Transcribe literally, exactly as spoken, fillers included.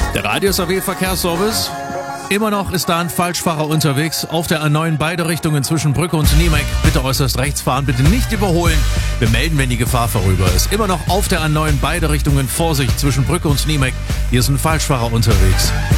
Der Radius A W Verkehrsservice. Immer noch ist da ein Falschfahrer unterwegs auf der A neun, beide Richtungen zwischen Brücke und Niemek. Bitte äußerst rechts fahren, bitte nicht überholen. Wir melden, wenn die Gefahr vorüber ist. Immer noch auf der A neun, beide Richtungen, Vorsicht zwischen Brücke und Niemek. Hier ist ein Falschfahrer unterwegs.